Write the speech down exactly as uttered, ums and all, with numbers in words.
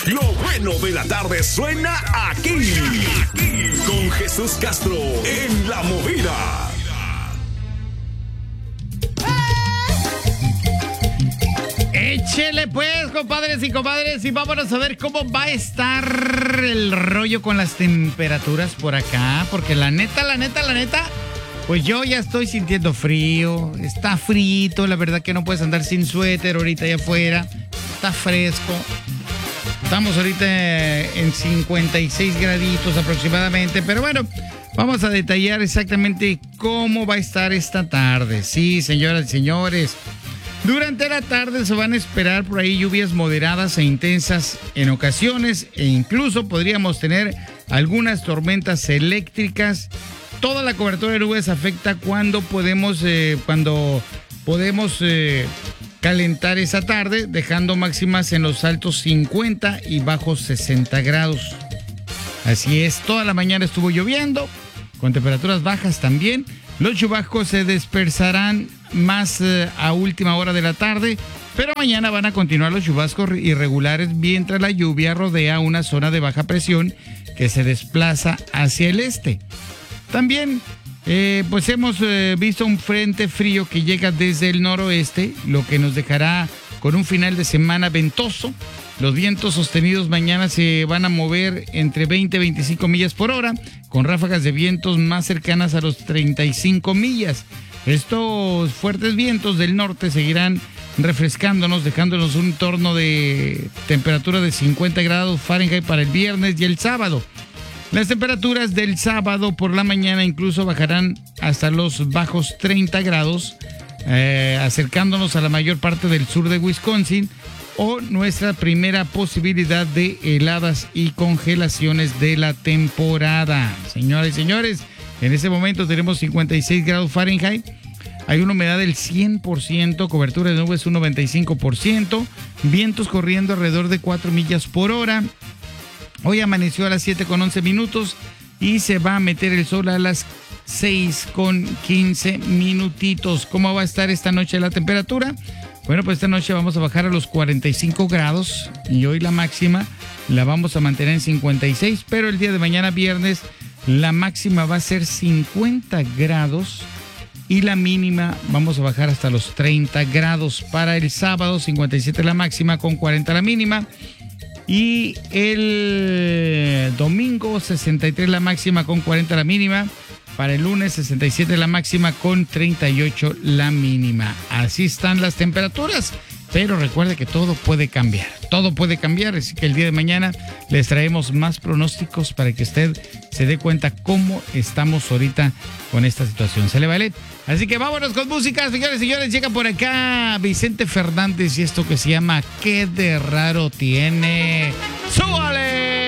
Lo bueno de la tarde suena aquí. Con Jesús Castro en La Movida. Échele pues, compadres y comadres, y vámonos a ver cómo va a estar el rollo con las temperaturas por acá, porque la neta, la neta, la neta, pues yo ya estoy sintiendo frío, está frito, la verdad que no puedes andar sin suéter ahorita allá afuera, está fresco. Estamos ahorita en cincuenta y seis graditos aproximadamente, pero bueno, vamos a detallar exactamente cómo va a estar esta tarde. Sí, señoras y señores, durante la tarde se van a esperar por ahí lluvias moderadas e intensas en ocasiones, e incluso podríamos tener algunas tormentas eléctricas. Toda la cobertura de nubes afecta cuando podemos, eh, cuando podemos eh, calentar esa tarde, dejando máximas en los altos cincuenta y bajos sesenta grados. Así es, toda la mañana estuvo lloviendo, con temperaturas bajas también. Los chubascos se dispersarán más eh, a última hora de la tarde, pero mañana van a continuar los chubascos irregulares mientras la lluvia rodea una zona de baja presión que se desplaza hacia el este. También eh, pues hemos eh, visto un frente frío que llega desde el noroeste, lo que nos dejará con un final de semana ventoso. Los vientos sostenidos mañana se van a mover entre veinte y veinticinco millas por hora, con ráfagas de vientos más cercanas a los treinta y cinco millas. Estos fuertes vientos del norte seguirán refrescándonos, dejándonos un entorno de temperatura de cincuenta grados Fahrenheit para el viernes y el sábado. Las temperaturas del sábado por la mañana incluso bajarán hasta los bajos treinta grados, eh, acercándonos a la mayor parte del sur de Wisconsin, o nuestra primera posibilidad de heladas y congelaciones de la temporada. Señoras y señores, en este momento tenemos cincuenta y seis grados Fahrenheit, hay una humedad del cien por ciento, cobertura de nubes un noventa y cinco por ciento, vientos corriendo alrededor de cuatro millas por hora. Hoy amaneció a las siete con once minutos y se va a meter el sol a las seis con quince minutitos. ¿Cómo va a estar esta noche la temperatura? Bueno, pues esta noche vamos a bajar a los cuarenta y cinco grados y hoy la máxima la vamos a mantener en cincuenta y seis, pero el día de mañana viernes la máxima va a ser cincuenta grados y la mínima vamos a bajar hasta los treinta grados. Para el sábado cincuenta y siete la máxima con cuarenta la mínima, y el domingo sesenta y tres la máxima con cuarenta la mínima. Para el lunes sesenta y siete la máxima con treinta y ocho la mínima. Así están las temperaturas, pero recuerde que todo puede cambiar. Todo puede cambiar, así que el día de mañana les traemos más pronósticos para que usted se dé cuenta cómo estamos ahorita con esta situación. ¿Se le vale? Así que vámonos con música, señores y señores. Llega por acá Vicente Fernández y esto que se llama ¿Qué de raro tiene? ¡Súbale!